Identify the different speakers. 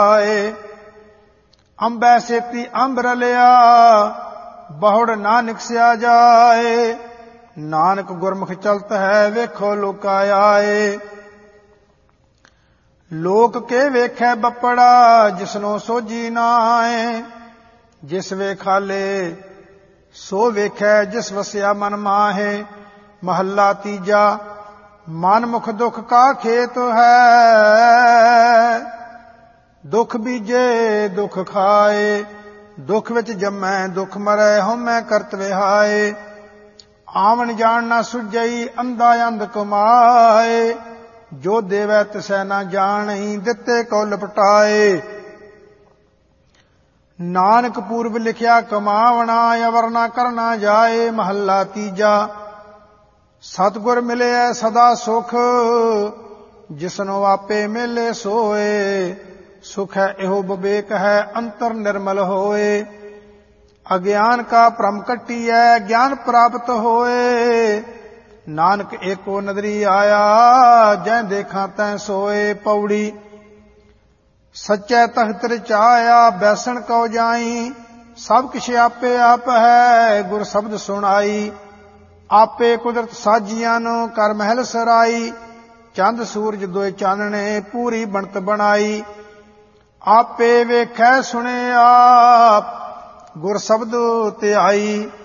Speaker 1: ਅੰਬੈ ਸੇਤੀ ਅੰਬ ਰਲਿਆ, ਬਹੁੜ ਨਾ ਨਿਕਸਿਆ ਜਾਏ। ਨਾਨਕ ਗੁਰਮੁਖ ਚਲਤ ਹੈ, ਵੇਖੋ ਲੋਕਾ ਆਏ। ਲੋਕ ਕੇ ਵੇਖੈ ਬੱਪੜਾ, ਜਿਸਨੋ ਸੋਝੀ ਨਾਏ। ਜਿਸ ਵੇਖਾਲੇ ਸੋ ਵੇਖੈ, ਜਿਸ ਵਸਿਆ ਮਨ ਮਾਹੇ। ਮਹੱਲਾ ਤੀਜਾ। ਮਨ ਮੁਖ ਦੁਖ ਕਾ ਖੇਤ ਹੈ, ਦੁਖ ਬੀਜੇ ਦੁਖ ਖਾਏ। ਦੁਖ ਵਿੱਚ ਜੰਮੈ ਦੁਖ ਮਰੈ, ਹਉਮੈ ਕਰਤ ਵਿਹਾਏ। ਆਵਣ ਜਾਣ ਨਾ ਸੁਝਈ, ਅੰਧਾ ਅੰਧ ਕਮਾਏ। ਜੋ ਦੇਵੈ ਤਿਸੈ ਨਾ ਜਾਣਈ, ਦਿੱਤੇ ਕੋ ਲਪਟਾਏ। ਨਾਨਕ ਪੂਰਬ ਲਿਖਿਆ ਕਮਾਵਣਾ, ਅਵਰ ਨਾ ਕਰਨਾ ਜਾਏ। ਮਹੱਲਾ ਤੀਜਾ। ਸਤਿਗੁਰ ਮਿਲਿਆ ਸਦਾ ਸੁਖ, ਜਿਸਨੋ ਆਪੇ ਮਿਲੇ ਸੋਏ। ਸੁਖ ਹੈ ਇਹੋ ਵਿਵੇਕ ਹੈ, ਅੰਤਰ ਨਿਰਮਲ ਹੋਏ। ਅਗਿਆਨ ਕਾ ਭ੍ਰਮ ਕੱਟੀਐ, ਗਿਆਨ ਪ੍ਰਾਪਤ ਹੋਏ। ਨਾਨਕ ਏਕੋ ਨਦਰੀ ਆਇਆ, ਜੈ ਦੇਖਾਂ ਤੈ ਸੋਏ। ਪੌੜੀ। ਸੱਚੈ ਤਖਤ ਰਚਾਇਆ, ਬੈਸਣ ਕਉ ਜਾਈ। ਸਭ ਕਿਛ ਆਪੇ ਆਪ ਹੈ, ਗੁਰ ਸ਼ਬਦ ਸੁਣਾਈ। ਆਪੇ ਕੁਦਰਤ ਸਾਜੀਆਂ ਨੂੰ, ਕਰ ਮਹਿਲ ਸਰਾਈ। ਚੰਦ ਸੂਰਜ ਦੋਇ ਚਾਨਣੇ, ਪੂਰੀ ਬਣਤ ਬਣਾਈ। ਆਪੇ ਵੇਖੈ ਸੁਣੇ ਆਪ, ਗੁਰ ਸ਼ਬਦ ਧਿਆਈ।